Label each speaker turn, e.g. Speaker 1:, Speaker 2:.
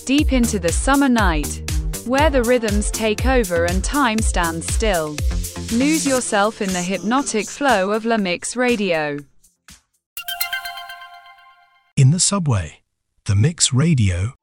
Speaker 1: deep into the summer night, where the rhythms take over and time stands still. Lose yourself in the hypnotic flow of La Mix Radio.
Speaker 2: In the subway, the Mix Radio